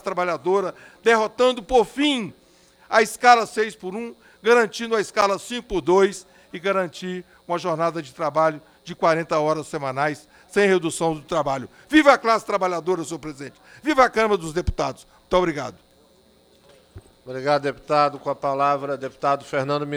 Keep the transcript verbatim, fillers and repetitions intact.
trabalhadora, derrotando, por fim, a escala seis por um, garantindo a escala cinco por dois e garantir uma jornada de trabalho de quarenta horas semanais, sem redução do trabalho. Viva a classe trabalhadora, senhor presidente. Viva a Câmara dos Deputados. Muito obrigado. Obrigado, deputado. Com a palavra, deputado Fernando Mineiro.